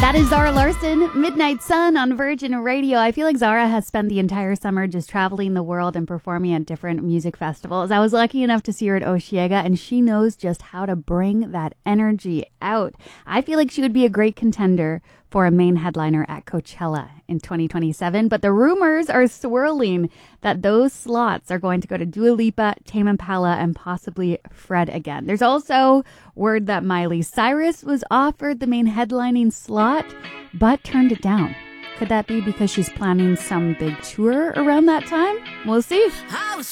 That is Zara Larsson, Midnight Sun on Virgin Radio. I feel like Zara has spent the entire summer just traveling the world and performing at different music festivals. I was lucky enough to see her at Osheaga, and she knows just how to bring that energy out. I feel like she would be a great contender for a main headliner at Coachella in 2027, but the rumors are swirling that those slots are going to go to Dua Lipa, Tame Impala, and possibly Fred again. There's also word that Miley Cyrus was offered the main headlining slot, but turned it down. Could that be because she's planning some big tour around that time? We'll see.